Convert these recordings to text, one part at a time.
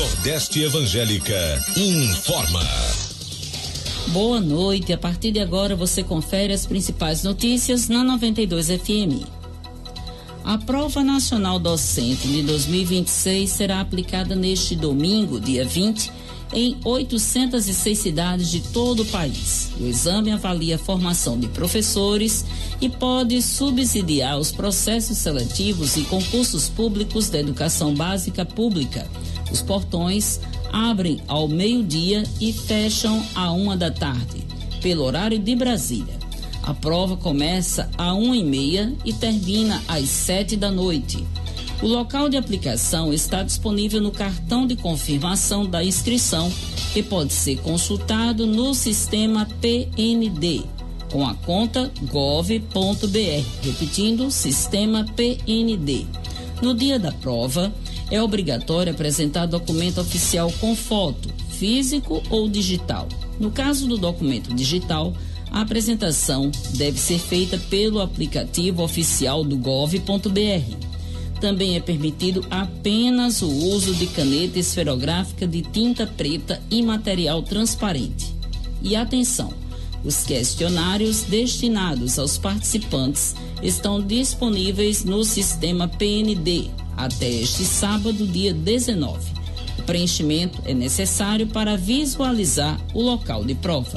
Nordeste Evangélica informa. Boa noite. A partir de agora você confere as principais notícias na 92 FM. A Prova Nacional Docente de 2026 será aplicada neste domingo, dia 20, em 806 cidades de todo o país. O exame avalia a formação de professores e pode subsidiar os processos seletivos e concursos públicos da educação básica pública. Os portões abrem ao meio-dia e fecham à 1h, pelo horário de Brasília. A prova começa às 1h30 e termina às 7h. O local de aplicação está disponível no cartão de confirmação da inscrição, que pode ser consultado no sistema PND, com a conta gov.br, repetindo, sistema PND. No dia da prova, é obrigatório apresentar documento oficial com foto, físico ou digital. No caso do documento digital, a apresentação deve ser feita pelo aplicativo oficial do gov.br. Também é permitido apenas o uso de caneta esferográfica de tinta preta e material transparente. E atenção, os questionários destinados aos participantes estão disponíveis no sistema PND até este sábado, dia 19. O preenchimento é necessário para visualizar o local de prova.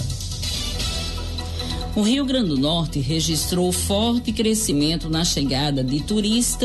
O Rio Grande do Norte registrou forte crescimento na chegada de turistas